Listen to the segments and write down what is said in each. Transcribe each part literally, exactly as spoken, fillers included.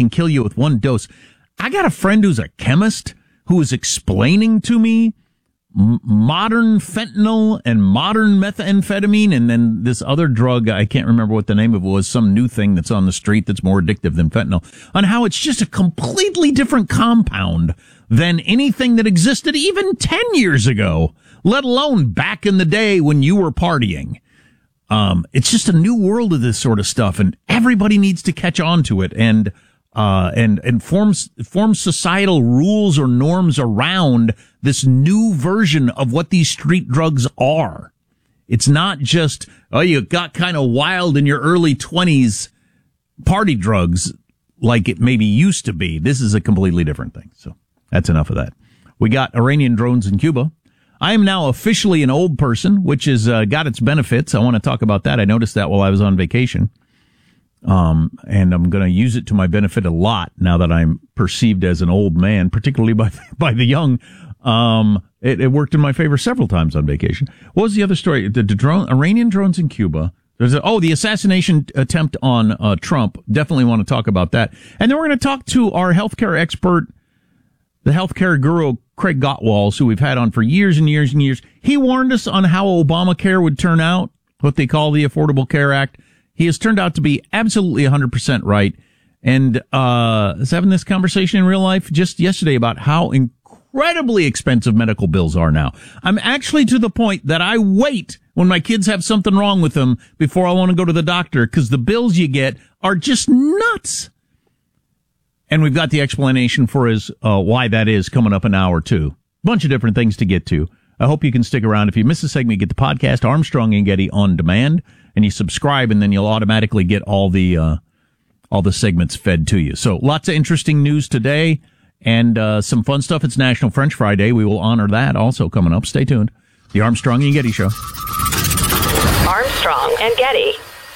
can kill you with one dose. I got a friend who's a chemist who is explaining to me m- modern fentanyl and modern methamphetamine, and then this other drug, I can't remember what the name of it was, some new thing that's on the street that's more addictive than fentanyl, on how it's just a completely different compound than anything that existed even ten years ago, let alone back in the day when you were partying. Um, it's just a new world of this sort of stuff, and everybody needs to catch on to it and, uh, and, and forms, form societal rules or norms around this new version of what these street drugs are. It's not just, oh, you got kind of wild in your early twenties party drugs like it maybe used to be. This is a completely different thing. So that's enough of that. We got Iranian drones in Cuba. I am now officially an old person, which has uh, got its benefits. I want to talk about that. I noticed that while I was on vacation. Um, and I'm going to use it to my benefit a lot now that I'm perceived as an old man, particularly by, by the young. Um, it, it worked in my favor several times on vacation. What was the other story? The, the drone, Iranian drones in Cuba. There's a, oh, the assassination attempt on uh, Trump. Definitely want to talk about that. And then we're going to talk to our healthcare expert, the healthcare guru, Craig Gottwals, who we've had on for years and years and years. He warned us on how Obamacare would turn out, what they call the Affordable Care Act. He has turned out to be absolutely one hundred percent right. And uh I was having this conversation in real life just yesterday about how incredibly expensive medical bills are now. I'm actually to the point that I wait when my kids have something wrong with them before I want to go to the doctor, because the bills you get are just nuts. And we've got the explanation for his, uh, why that is coming up an hour or two. Bunch of different things to get to. I hope you can stick around. If you miss a segment, you get the podcast Armstrong and Getty on demand, and you subscribe, and then you'll automatically get all the, uh, all the segments fed to you. So lots of interesting news today and, uh, some fun stuff. It's National French Fry Day. We will honor that also coming up. Stay tuned. The Armstrong and Getty Show. Armstrong and Getty.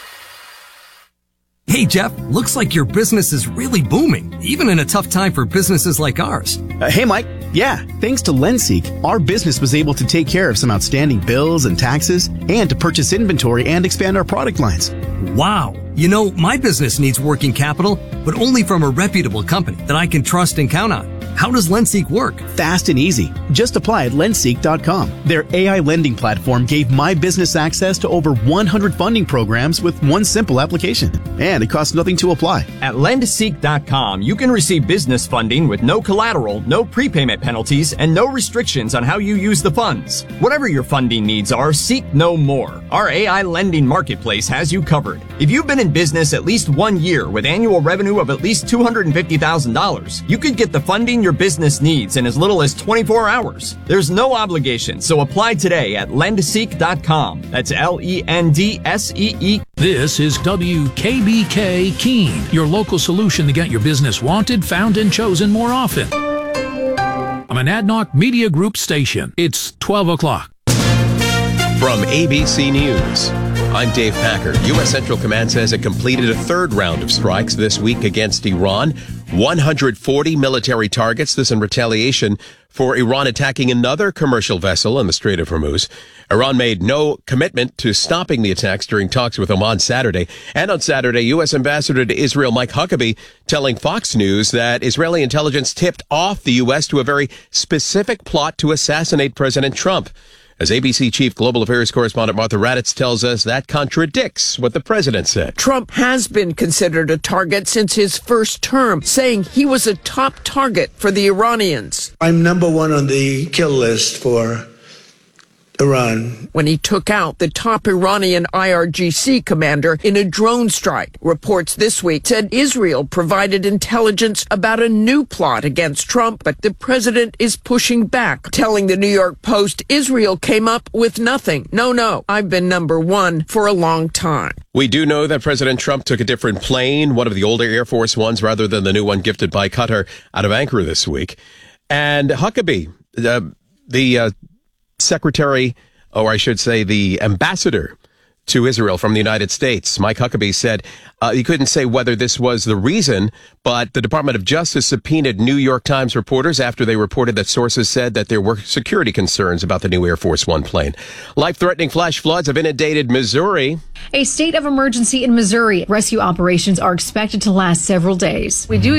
Hey, Jeff, looks like your business is really booming, even in a tough time for businesses like ours. Uh, hey, Mike. Yeah, thanks to Lenseek, our business was able to take care of some outstanding bills and taxes and to purchase inventory and expand our product lines. Wow. You know, my business needs working capital, but only from a reputable company that I can trust and count on. How does Lenseek work? Fast and easy. Just apply at lenseek dot com. Their A I lending platform gave my business access to over one hundred funding programs with one simple application. And it costs nothing to apply. At lenseek dot com, you can receive business funding with no collateral, no prepayment penalties, and no restrictions on how you use the funds. Whatever your funding needs are, seek no more. Our A I lending marketplace has you covered. If you've been in business at least one year with annual revenue of at least two hundred fifty thousand dollars, you could get the funding your business needs in as little as twenty-four hours. There's no obligation, so apply today at lenseek dot com. That's L E N D S E E. This is W K B K Keene, your local solution to get your business wanted, found, and chosen more often. I'm an Adnoc Media Group station. It's twelve o'clock. From A B C News, I'm Dave Packer. U S. Central Command says it completed a third round of strikes this week against Iran. one hundred forty military targets, this in retaliation for Iran attacking another commercial vessel in the Strait of Hormuz. Iran made no commitment to stopping the attacks during talks with Oman Saturday. And on Saturday, U S. Ambassador to Israel Mike Huckabee telling Fox News that Israeli intelligence tipped off the U S to a very specific plot to assassinate President Trump. As A B C Chief Global Affairs Correspondent Martha Raddatz tells us, that contradicts what the president said. Trump has been considered a target since his first term, saying he was a top target for the Iranians. I'm number one on the kill list for Iran. When he took out the top Iranian I R G C commander in a drone strike. Reports this week said Israel provided intelligence about a new plot against Trump, but the president is pushing back, telling the New York Post Israel came up with nothing. No, no, I've been number one for a long time. We do know that President Trump took a different plane, one of the older Air Force ones, rather than the new one gifted by Qatar, out of Ankara this week. And Huckabee, uh, the uh, secretary, or I should say the ambassador to Israel from the United States, Mike Huckabee, said uh, he couldn't say whether this was the reason, but the Department of Justice subpoenaed New York Times reporters after they reported that sources said that there were security concerns about the new Air Force One plane. Life-threatening flash floods have inundated Missouri. A state of emergency in Missouri. Rescue operations are expected to last several days. We do